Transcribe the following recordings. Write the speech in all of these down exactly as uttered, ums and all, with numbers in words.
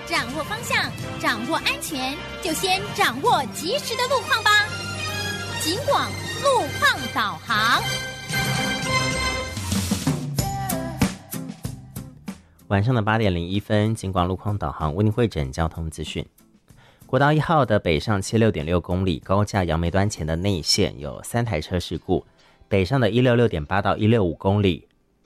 掌握方向，掌握安全，就先掌握及时的路况吧。警广路况导航。 晚上的八点零一分，警广路况导航为您汇整交通资讯。国道一号的北上七六点六公里高架杨梅端前的内线有三台车事故，北上的一六六点八到一六五公里，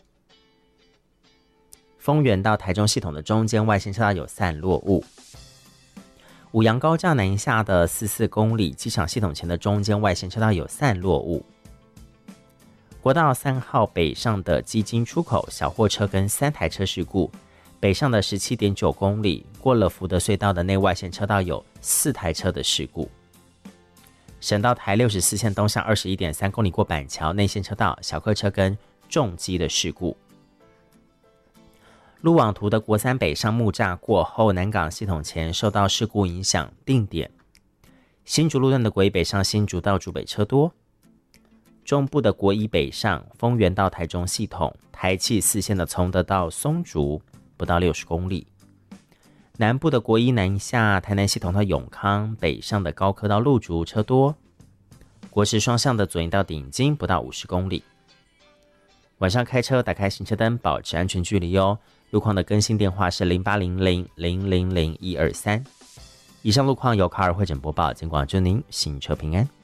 丰原到台中系统的中间外线车道有散落物。五杨高架南下的四四公里机场系统前的中间外线车道有散落物。国道三号北上的基金出口小货车跟三台车事故，北上的 十七点九公里过了福德隧道的内外线车道有四台车的事故。省道台六十四线东向 二十一点三公里过板桥内线车道小客车跟重机的事故。路网图的国三北上木栅过后南港系统前受到事故影响定点。新竹路段的国一北上新竹到竹北车多。中部的国一北上丰原到台中系统台七四线的崇德到松竹不到六十公里。南部的国一南下台南系统到永康北上的高科到鹿竹车多。国十双向的左营到顶金不到五十公里。晚上开车打开行车灯，保持安全距离哦。路况的更新电话是零八零零零零零一二三。以上路况由卡尔会诊播报，警广祝您行车平安。